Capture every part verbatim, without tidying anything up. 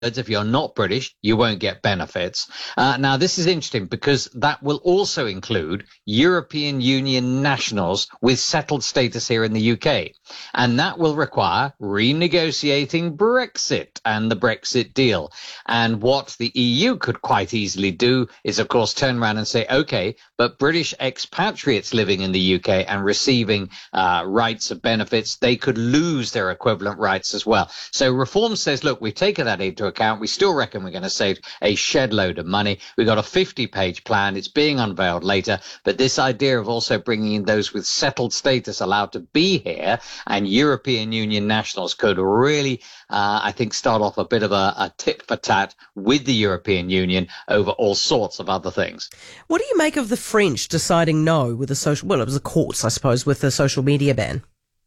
if you're not British, you won't get benefits. Uh, now, this is interesting because that will also include European Union nationals with settled status here in the U K. And that will require renegotiating Brexit and the Brexit deal. And what the E U could quite easily do is, of course, turn around and say, OK, but British expatriates living in the U K and receiving uh, rights of benefits, they could lose their equivalent rights as well. So Reform says, look, we've taken that into account. We still reckon we're going to save a shed load of money. We've got a fifty-page plan. It's being unveiled later. But this idea of also bringing in those with settled status allowed to be here and European Union nationals could really, uh, I think, start off a bit of a, a tit for tat with the European Union over all sorts of other things. What do you make of the French deciding no with the social, well, it was the courts, I suppose, with the social media ban?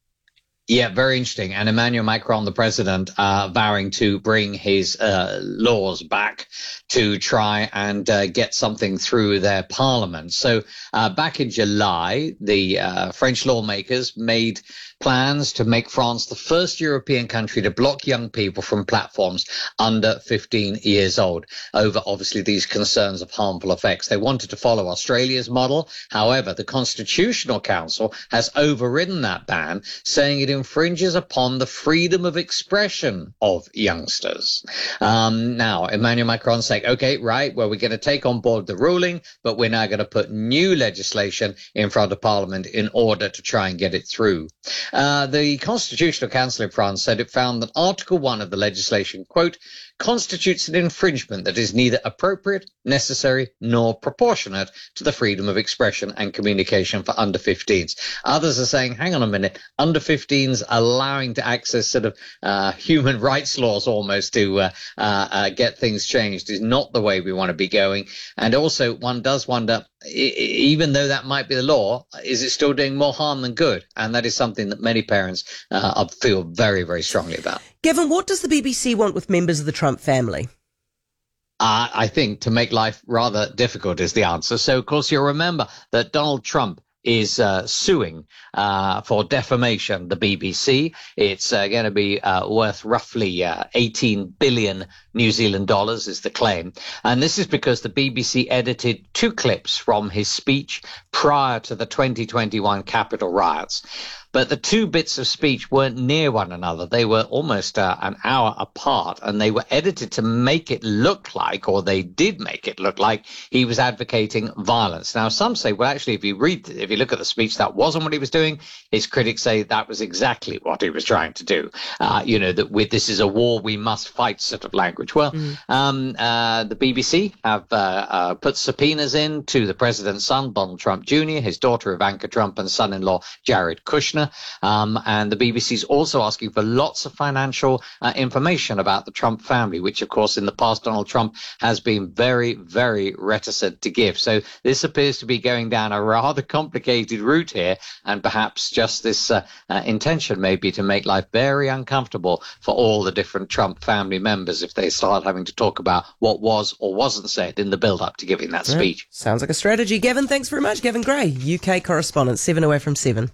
Yeah, very interesting. And Emmanuel Macron, the president, uh, vowing to bring his uh, laws back to try and uh, get something through their parliament. So uh, back in July, the uh, French lawmakers made plans to make France the first European country to block young people from platforms under fifteen years old over, obviously, these concerns of harmful effects. They wanted to follow Australia's model. However, the Constitutional Council has overridden that ban, saying it infringes upon the freedom of expression of youngsters. Um, now, Emmanuel Macron saying, OK, right, well, we're going to take on board the ruling, but we're now going to put new legislation in front of Parliament in order to try and get it through. Uh, the Constitutional Council in France said it found that Article one of the legislation, quote, constitutes an infringement that is neither appropriate, necessary, nor proportionate to the freedom of expression and communication for under fifteens. Others are saying, hang on a minute, under fifteens allowing to access sort of uh, human rights laws almost to uh, uh, uh, get things changed is not the way we want to be going. And also, one does wonder, even though that might be the law, is it still doing more harm than good? And that is something that many parents uh, feel very, very strongly about. Gavin, what does the B B C want with members of the Trump family? Uh, I think to make life rather difficult is the answer. So, of course, you'll remember that Donald Trump is uh, suing uh, for defamation the B B C. It's uh, going to be uh, worth roughly uh, eighteen billion New Zealand dollars is the claim. And this is because the B B C edited two clips from his speech prior to the twenty twenty-one Capitol riots. But the two bits of speech weren't near one another. They were almost uh, an hour apart, and they were edited to make it look like, or they did make it look like, he was advocating violence. Now, some say, well, actually, if you read, if you look at the speech, that wasn't what he was doing. His critics say that was exactly what he was trying to do. Uh, you know, that with this is a war we must fight sort of language. Well, mm. um, uh, the B B C have uh, uh, put subpoenas in to the president's son, Donald Trump Junior, his daughter, Ivanka Trump, and son-in-law, Jared Kushner. Um, and the B B C is also asking for lots of financial uh, information about the Trump family, which, of course, in the past, Donald Trump has been very, very reticent to give. So this appears to be going down a rather complicated route here. And perhaps just this uh, uh, intention may be to make life very uncomfortable for all the different Trump family members if they start having to talk about what was or wasn't said in the build-up to giving that speech. Yeah, sounds like a strategy. Gavin, thanks very much. Gavin Gray, U K correspondent, seven away from seven.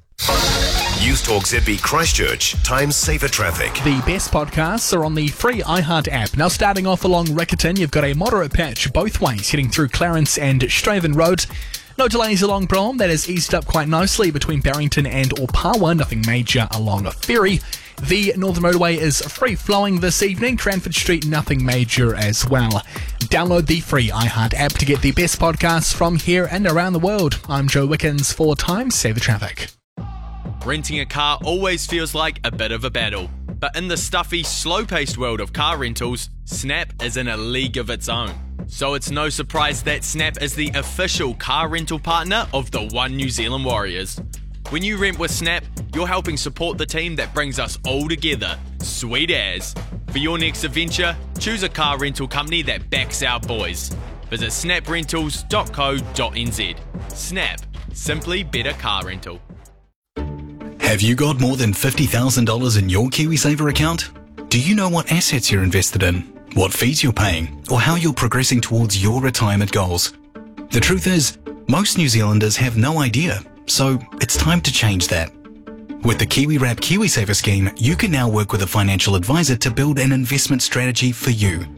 News Talk Z B Christchurch, Times Saver Traffic. The best podcasts are on the free iHeart app. Now, starting off along Riccarton, you've got a moderate patch both ways heading through Clarence and Straven Roads. No delays along Brom. That has eased up quite nicely between Barrington and Opawa. Nothing major along a ferry. The Northern Motorway is free-flowing this evening. Cranford Street, nothing major as well. Download the free iHeart app to get the best podcasts from here and around the world. I'm Joe Wickens for Times Saver Traffic. Renting a car always feels like a bit of a battle. But in the stuffy, slow-paced world of car rentals, Snap is in a league of its own. So it's no surprise that Snap is the official car rental partner of the One New Zealand Warriors. When you rent with Snap, you're helping support the team that brings us all together. Sweet as. For your next adventure, choose a car rental company that backs our boys. Visit snap rentals dot co dot n z. Snap. Simply better car rental. Have you got more than fifty thousand dollars in your KiwiSaver account? Do you know what assets you're invested in, what fees you're paying, or how you're progressing towards your retirement goals? The truth is, most New Zealanders have no idea, so it's time to change that. With the KiwiWrap KiwiSaver scheme, you can now work with a financial advisor to build an investment strategy for you.